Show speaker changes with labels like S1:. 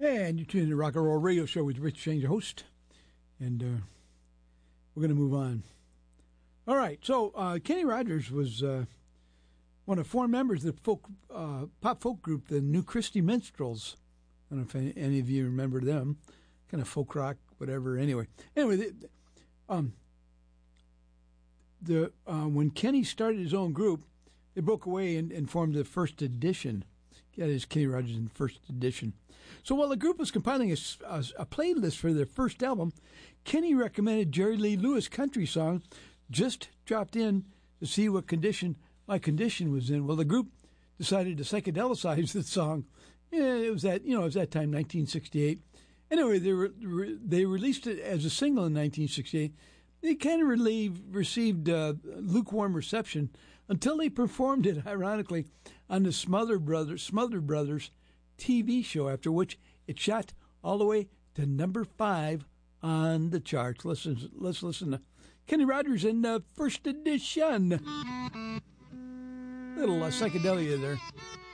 S1: And you're tuning to Rock and Roll Radio Show with Rich James, your host. And we're going to move on. All right, so Kenny Rogers was one of four members of the pop folk group, the New Christy Minstrels. I don't know if any of you remember them. Kind of folk rock, whatever. Anyway, when Kenny started his own group, they broke away and formed the First Edition. That is Kenny Rogers in First Edition. So while the group was compiling a playlist for their first album, Kenny recommended Jerry Lee Lewis' country song, Just Dropped In, to see what condition my condition was in. Well, the group decided to psychedelicize the song. Yeah, it was that time, 1968. Anyway, they released it as a single in 1968. They kind of received lukewarm reception until they performed it, ironically, on the Smothered Brothers TV show, after which it shot all the way to number 5 on the charts. Let's listen to Kenny Rogers in First Edition. Little psychedelia there.